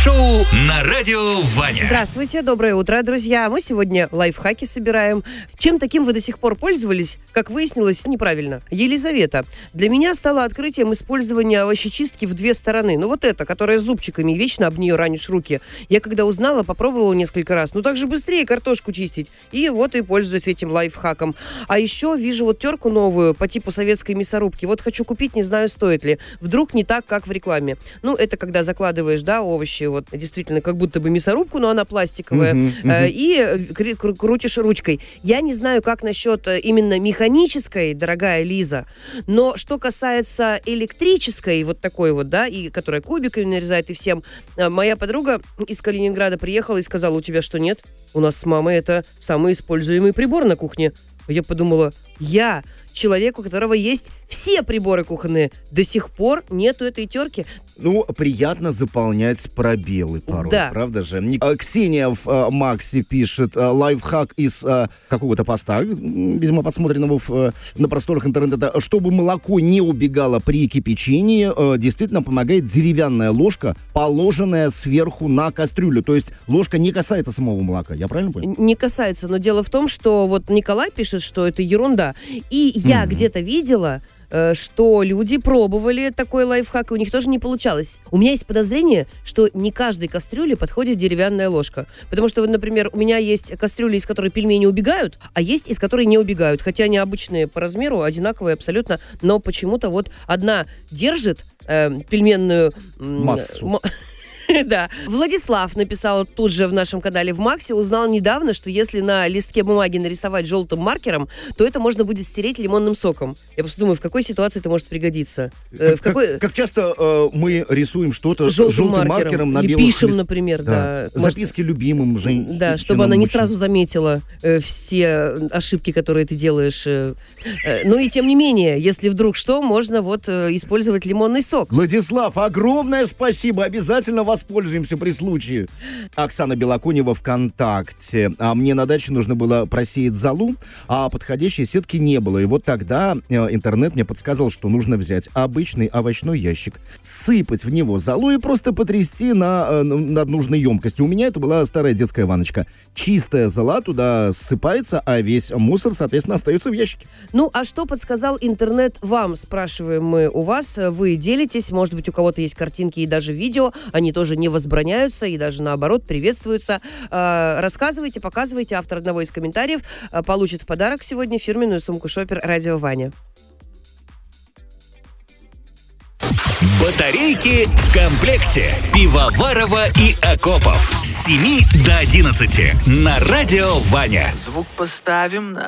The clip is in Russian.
Шоу на Радио Ваня. Здравствуйте, доброе утро, друзья. Мы сегодня лайфхаки собираем. Чем таким вы до сих пор пользовались? Как выяснилось, неправильно. Елизавета. Для меня стало открытием использования овощечистки в две стороны. Ну вот эта, которая с зубчиками, вечно об нее ранишь руки. Я когда узнала, попробовала несколько раз. Ну так же быстрее картошку чистить. И вот и пользуюсь этим лайфхаком. А еще вижу вот терку новую по типу советской мясорубки. Вот хочу купить, не знаю, стоит ли. Вдруг не так, как в рекламе. Ну это когда закладываешь, да, овощи, вот действительно как будто бы мясорубку, но она пластиковая, и крутишь ручкой. Я не знаю, как насчет именно механической, дорогая Лиза, но что касается электрической, вот такой вот, да, и которая кубиками нарезает и всем, моя подруга из Калининграда приехала и сказала: у тебя что, нет? У нас с мамой это самый используемый прибор на кухне. Я подумала, человек, у которого есть все приборы кухонные, до сих пор нету этой терки. Ну, приятно заполнять пробелы порой, да. Правда же? Ксения в Максе пишет лайфхак из какого-то поста, видимо, подсмотренного на просторах интернета, чтобы молоко не убегало при кипячении, действительно помогает деревянная ложка, положенная сверху на кастрюлю. То есть ложка не касается самого молока, я правильно понял? Не касается, но дело в том, что вот Николай пишет, что это ерунда. И я где-то видела, что люди пробовали такой лайфхак, и у них тоже не получалось. У меня есть подозрение, что не каждой кастрюле подходит деревянная ложка. Потому что, вот, например, у меня есть кастрюли, из которой пельмени убегают, а есть, из которой не убегают. Хотя они обычные по размеру, одинаковые абсолютно, но почему-то вот одна держит пельменную массу. Да. Владислав написал тут же в нашем канале в Максе, узнал недавно, что если на листке бумаги нарисовать желтым маркером, то это можно будет стереть лимонным соком. Я просто думаю, в какой ситуации это может пригодиться? Как часто мы рисуем что-то желтым маркером на белых пишем, например, да. Записки любимым женщинам. Да, чтобы она не сразу заметила все ошибки, которые ты делаешь. Ну и тем не менее, если вдруг что, можно вот использовать лимонный сок. Владислав, огромное спасибо. Обязательно воспользуемся при случае. Оксана Белоконева ВКонтакте. А мне на даче нужно было просеять золу, а подходящей сетки не было. И вот тогда интернет мне подсказал, что нужно взять обычный овощной ящик, сыпать в него золу и просто потрясти над нужной емкостью. У меня это была старая детская ванночка. Чистая зола туда ссыпается, а весь мусор, соответственно, остается в ящике. Ну, а что подсказал интернет вам, спрашиваем мы у вас. Вы делитесь, может быть, у кого-то есть картинки и даже видео, они тоже не возбраняются и даже наоборот приветствуются. Рассказывайте, показывайте. Автор одного из комментариев получит в подарок сегодня фирменную сумку Шопер Радио Ваня. Батарейки в комплекте. Пивоварова и Акопов. С 7 до 11 на Радио Ваня. Звук поставим на